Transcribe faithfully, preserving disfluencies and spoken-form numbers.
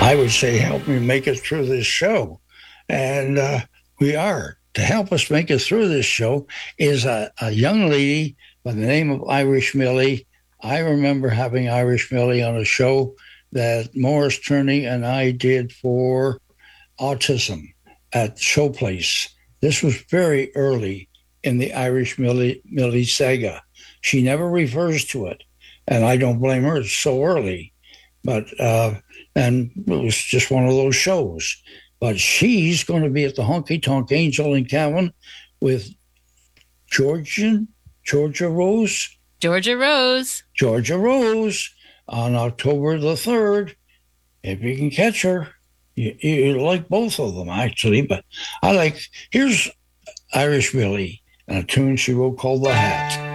I would say, help me make it through this show. And uh, we are. To help us make it through this show is a, a young lady by the name of Irish Millie. I remember having Irish Millie on a show that Morris Turney and I did for autism at Showplace. This was very early in the Irish Millie, Millie saga. She never refers to it, and I don't blame her. It's so early, but uh, and it was just one of those shows. But she's going to be at the Honky Tonk Angel in Cowan with Georgian Georgia Rose. Georgia Rose. Georgia Rose on October the third. If you can catch her, you, you like both of them actually. But I like here's Irish Millie and a tune she wrote called "The Hat."